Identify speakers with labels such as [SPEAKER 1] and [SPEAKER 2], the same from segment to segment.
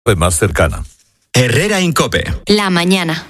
[SPEAKER 1] más cercana.
[SPEAKER 2] Herrera Incope.
[SPEAKER 3] La mañana.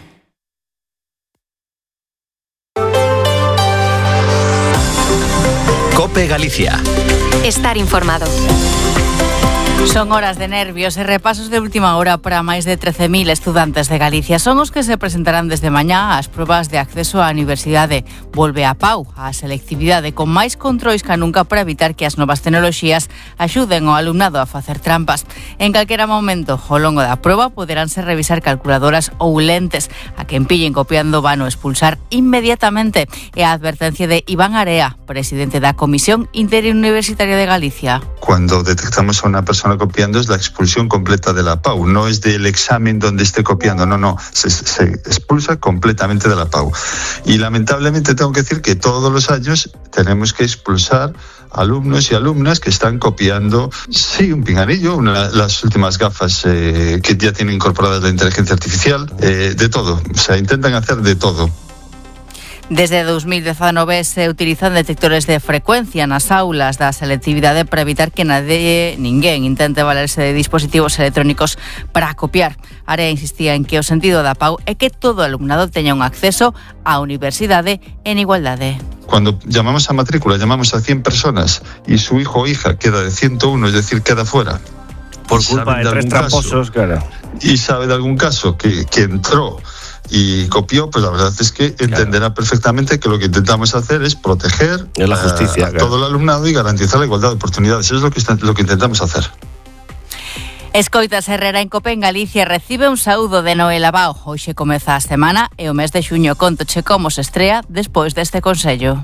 [SPEAKER 2] Cope Galicia.
[SPEAKER 3] Estar informado.
[SPEAKER 4] Son horas de nervios e repasos de última hora para máis de 13.000 estudantes de Galicia. Son os que se presentarán desde mañá ás probas de acceso á universidade. Volve a PAU, a selectividade, con máis controis que nunca para evitar que as novas tecnoloxías axuden ao alumnado a facer trampas. En calquera momento, ao longo da proba, poderánse revisar calculadoras ou lentes. A quen pillen copiando van o expulsar inmediatamente. E a advertencia de Iván Area, presidente da Comisión Interuniversitaria de Galicia.
[SPEAKER 5] Cuando detectamos a una persona copiando es la expulsión completa de la PAU, no es del examen donde esté copiando, no, se expulsa completamente de la PAU. Y lamentablemente tengo que decir que todos los años tenemos que expulsar alumnos y alumnas que están copiando, sí, un pinganillo, las últimas gafas que ya tienen incorporadas la inteligencia artificial, de todo, o sea, intentan hacer de todo.
[SPEAKER 4] Desde 2019 se utilizan detectores de frecuencia nas aulas da selectividade para evitar que ninguén intente valerse de dispositivos electrónicos para copiar. Area insistía en que o sentido da PAU é que todo alumnado teña un acceso á universidade en igualdade.
[SPEAKER 5] Cuando llamamos a matrícula, llamamos a 100 personas y su hijo o hija queda de 101, es decir, queda fuera.
[SPEAKER 6] Por culpa de tres tramposos, claro.
[SPEAKER 5] Y sabe de algún caso que entró y copió, pues la verdad es que entenderá perfectamente que lo que intentamos hacer es proteger
[SPEAKER 6] la justicia,
[SPEAKER 5] a todo el alumnado y garantizar la igualdad de oportunidades. Eso es lo que intentamos hacer.
[SPEAKER 4] Escoitas Herrera Incope en Galicia recibe un saúdo de Noel Abao. Hoxe comeza a semana e o mes de xuño contoche como se estrea despois deste consello.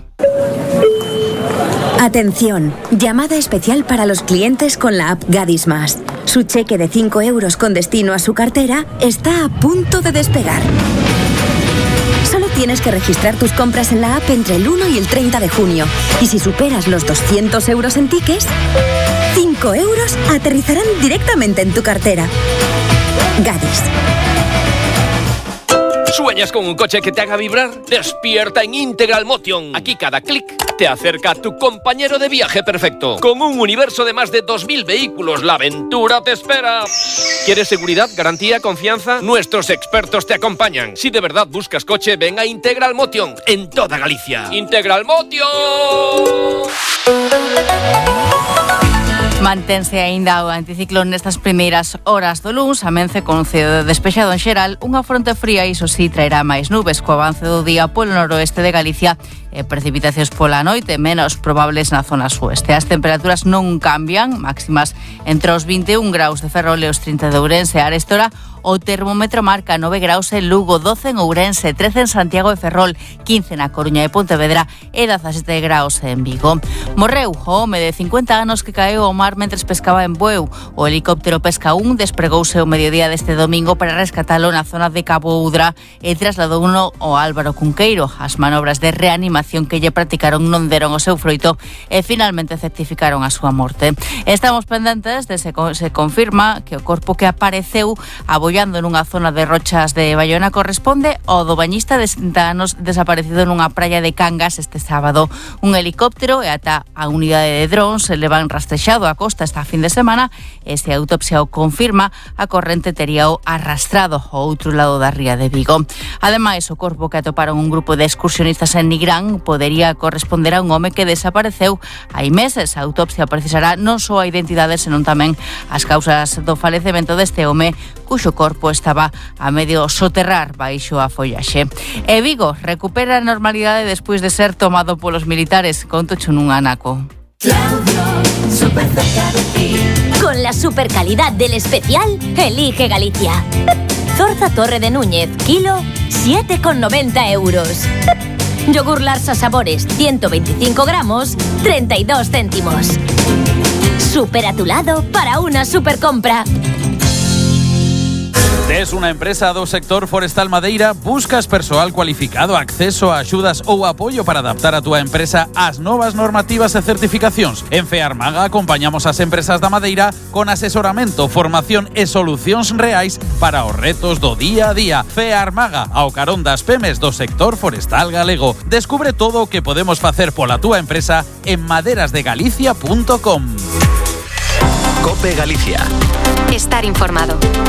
[SPEAKER 7] Atención, llamada especial para los clientes con la app Gadis Más. Su cheque de 5 euros con destino a su cartera está a punto de despegar. Solo tienes que registrar tus compras en la app entre el 1 y el 30 de junio. Y si superas los 200 euros en tickets, 5 euros aterrizarán directamente en tu cartera. Gadis.
[SPEAKER 8] ¿Sueñas con un coche que te haga vibrar? Despierta en Integral Motion. Aquí cada clic te acerca a tu compañero de viaje perfecto. Con un universo de más de 2.000 vehículos, la aventura te espera. ¿Quieres seguridad, garantía, confianza? Nuestros expertos te acompañan. Si de verdad buscas coche, ven a Integral Motion en toda Galicia. ¡Integral Motion!
[SPEAKER 4] Mantense aínda o anticiclón nestas primeiras horas do luns, amense con ceo despexado en xeral, unha fronte fría iso si traerá máis nubes co avance do día polo noroeste de Galicia e precipitacións pola noite menos probables na zona sueste. As temperaturas non cambian, máximas entre os 21 graus de Ferrol e os 30 de Ourense. A arestora o termómetro marca 9 graus en Lugo, 12 en Ourense, 13 en Santiago de Ferrol, 15 na Coruña e Pontevedra e 17 graus en Vigo. Morreu o home de 50 anos que caeu ao mar mentres pescaba en Bueu. O helicóptero Pesca 1 despregouse o mediodía deste domingo para rescatalo na zona de Cabo Udra e trasladouno ao Álvaro Cunqueiro. As manobras de reanimación que lle practicaron non deron o seu froito e finalmente certificaron a súa morte. Estamos pendentes de se confirma que o corpo que apareceu abollando nunha zona de rochas de Baiona corresponde ao do bañista de 60 anos desaparecido nunha praia de Cangas este sábado. Un helicóptero e ata a unidade de drones se levan rastrexado a costa esta fin de semana e se a autopsia o confirma, a corrente tería o arrastrado ao outro lado da ría de Vigo. Ademais, o corpo que atoparon un grupo de excursionistas en Nigrán podería corresponder a un home que desapareceu hai meses. A autopsia precisará non só a identidade, senón tamén as causas do falecemento deste home, cuxo corpo estaba a medio soterrar baixo a follaxe. E Vigo recupera a normalidade despois de ser tomado polos militares. Contocho nun anaco.
[SPEAKER 9] Claudio, súper cerca de ti. Con la super calidad del especial, elige Galicia. Zorza Torre de Núñez, kilo, 7,90 euros. Yogur Larsa Sabores, 125 gramos, 32 céntimos. Súper a tu lado para una super compra.
[SPEAKER 10] Tes unha empresa do sector forestal madeira, buscas persoal cualificado, acceso a axudas ou apoio para adaptar a túa empresa ás novas normativas e certificacións. En Fearmaga acompañamos as empresas da madeira con asesoramento, formación e solucións reais para os retos do día a día. Fearmaga, ao carón das pemes do sector forestal galego. Descubre todo o que podemos facer pola túa empresa en maderasdegalicia.com.
[SPEAKER 2] Cope Galicia.
[SPEAKER 3] Estar informado.